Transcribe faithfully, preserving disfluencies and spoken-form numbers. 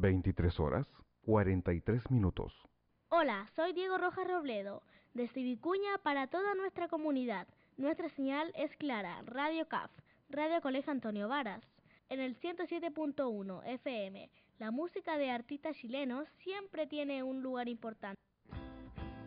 veintitrés horas, cuarenta y tres minutos. Hola, soy Diego Rojas Robledo, desde Vicuña para toda nuestra comunidad. Nuestra señal es clara, Radio C A F, Radio Colegio Antonio Varas. En el ciento siete punto uno F M, la música de artistas chilenos siempre tiene un lugar importante.